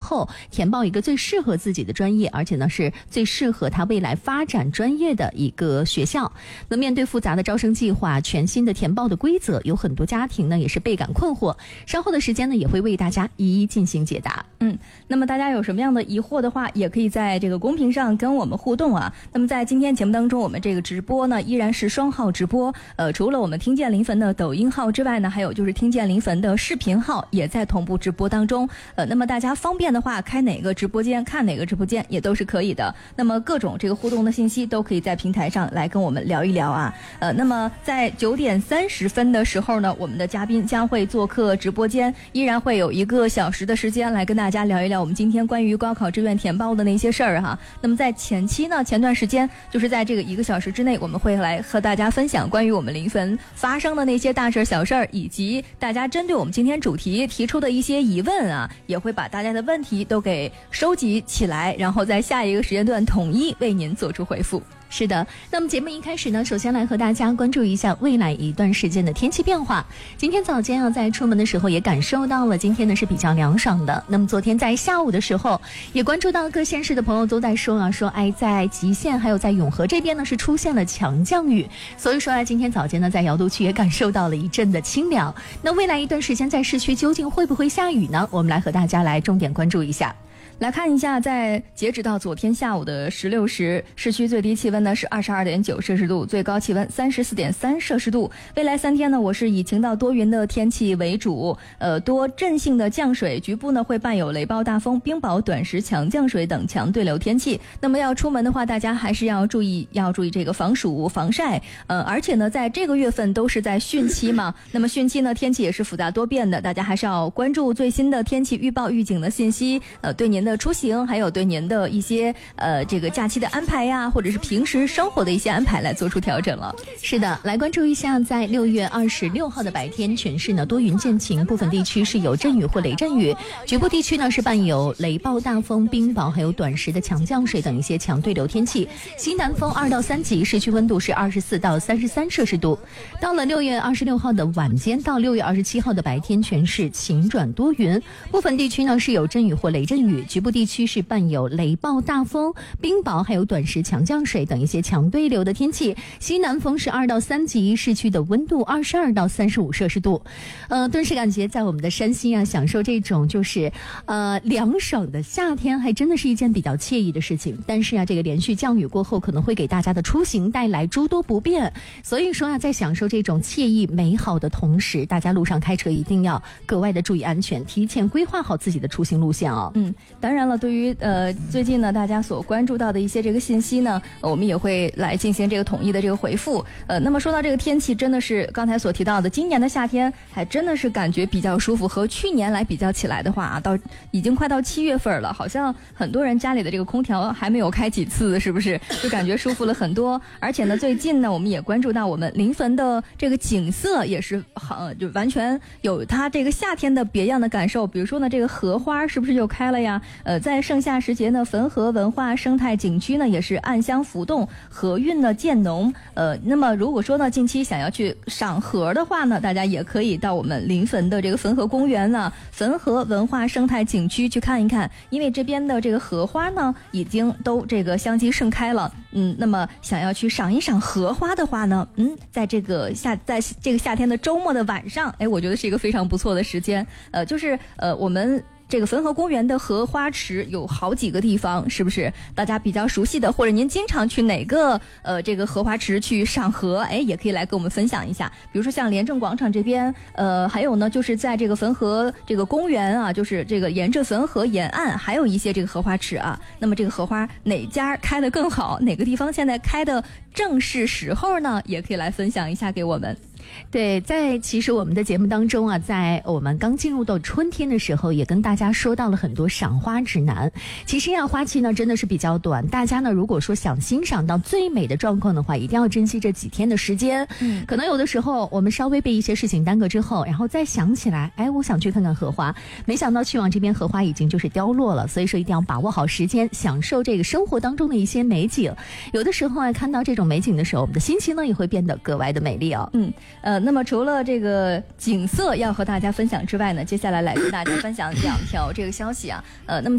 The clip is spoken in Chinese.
后填报一个最适合自己的专业，而且呢是最适合他未来发展专业的一个学校。那面对复杂的招生计划、全新的填报的规则，有很多家庭呢也是倍感困惑。稍后的时间呢也会为大家一一进行解答。 那么大家有什么样的疑惑的话，也可以在这个公屏上跟我们互动啊。那么在今天节目当中，我们这个直播呢依然是双号直播，除了我们听见临汾的抖音号之外呢，还有就是听见临汾的视频号也在同步直播当中。那么大家方便的话，开哪个直播间看哪个直播间也都是可以的。那么各种这个互动的信息都可以在平台上来跟我们聊一聊啊。那么在9点30分的时候呢，我们的嘉宾将会做客直播间，依然会有1个小时的时间来跟大家聊一聊我们今天关于高考志愿填报的那些事儿哈。那么在前期呢，前段时间就是在这个1个小时之内，我们会来和大家分享关于我们临汾发生的那些大事小事儿，以及大家针对我们今天主题提出的一些疑问啊，也会把大家的问题都给收集起来，然后在下一个时间段统一为您做出回复。 是的，那么节目一开始呢，首先来和大家关注一下未来一段时间的天气变化。今天早间啊，在出门的时候也感受到了今天呢是比较凉爽的。那么昨天在下午的时候，也关注到各县市的朋友都在说在吉县还有在永和这边呢是出现了强降雨，所以说今天早间呢在瑶都区也感受到了一阵的清凉。那未来一段时间在市区究竟会不会下雨呢？我们来和大家来重点关注一下。 来看一下，在截止到昨天下午的16时，市区最低气温呢是22.9摄氏度，最高气温34.3摄氏度。未来3天呢，我是以晴到多云的天气为主，多阵性的降水，局部呢会伴有雷暴大风、冰雹、短时强降水等强对流天气。那么要出门的话，大家还是要注意这个防暑防晒。而且呢，在这个月份都是在汛期嘛，那么汛期呢天气也是复杂多变的，大家还是要关注最新的天气预报预警的信息，对您的出行，还有对您的一些这个假期的安排呀，或者是平时生活的一些安排来做出调整了。 是的，来关注一下，在6月26号的白天，全市呢多云见晴，部分地区是有阵雨或雷阵雨，局部地区呢是伴有雷暴大风、冰雹，还有短时的强降水等一些强对流天气。西南风2到3级，市区温度是24到33摄氏度。到了6月26号的晚间到6月27号的白天，全市晴转多云，部分地区呢是有阵雨或雷阵雨，局部地区是伴有雷暴大风、冰雹，还有短时强降水等一些强对流的天气。西南风是2到3级，市区的温度22到35摄氏度。顿时感觉在我们的山西啊，享受这种就是凉爽的夏天，还真的是一件比较惬意的事情。但是啊，这个连续降雨过后，可能会给大家的出行带来诸多不便。所以说啊，在享受这种惬意美好的同时，大家路上开车一定要格外的注意安全，提前规划好自己的出行路线哦。 当然了，对于最近呢大家所关注到的一些这个信息呢，我们也会来进行这个统一的这个回复。那么说到这个天气，真的是刚才所提到的，今年的夏天还真的是感觉比较舒服，和去年来比较起来的话啊，已经快到7月份了，好像很多人家里的这个空调还没有开几次，是不是就感觉舒服了很多？而且呢，最近呢我们也关注到我们临汾的这个景色也是就完全有它这个夏天的别样的感受。比如说呢，这个荷花是不是又开了呀？在盛夏时节呢，汾河文化生态景区呢也是暗香浮动，荷韵呢渐浓。那么如果说呢近期想要去赏荷的话呢，大家也可以到我们临汾的这个汾河公园呢、汾河文化生态景区去看一看，因为这边的这个荷花呢已经都这个相继盛开了。那么想要去赏一赏荷花的话呢，在这个夏天的周末的晚上，我觉得是一个非常不错的时间。就是我们这个汾河公园的荷花池有好几个地方，是不是大家比较熟悉的，或者您经常去哪个这个荷花池去赏荷，也可以来跟我们分享一下。比如说像廉政广场这边，还有呢就是在这个汾河这个公园啊，就是这个沿着汾河沿岸还有一些这个荷花池啊。那么这个荷花哪家开得更好，哪个地方现在开的正是时候呢，也可以来分享一下给我们。 对，在其实我们的节目当中啊，在我们刚进入到春天的时候，也跟大家说到了很多赏花指南。其实呀，花期呢真的是比较短，大家呢如果说想欣赏到最美的状况的话，一定要珍惜这几天的时间。可能有的时候我们稍微被一些事情耽搁之后，然后再想起来，我想去看看荷花，没想到去往这边荷花已经就是凋落了。所以说一定要把握好时间，享受这个生活当中的一些美景。有的时候啊，看到这种美景的时候，我们的心情呢也会变得格外的美丽哦。 那么除了这个景色要和大家分享之外呢，接下来跟大家分享2条这个消息啊。那么